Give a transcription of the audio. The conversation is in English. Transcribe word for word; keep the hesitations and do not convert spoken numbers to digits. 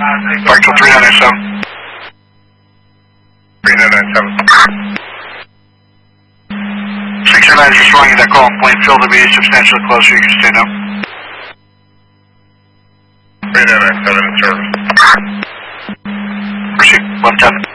Barkle three nine nine seven. three nine nine seven. six two nine is responding to that call. Plainfield to be substantially closer. You can stay now. three nine nine seven in service. Proceed. Left ten.